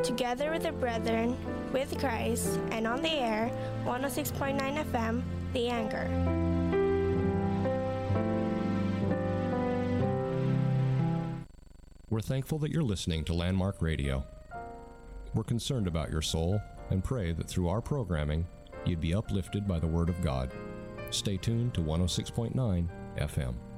together with the brethren, with Christ, and on the air, 106.9 FM, The Anchor. We're thankful that you're listening to Landmark Radio. We're concerned about your soul and pray that through our programming, you'd be uplifted by the Word of God. Stay tuned to 106.9 FM.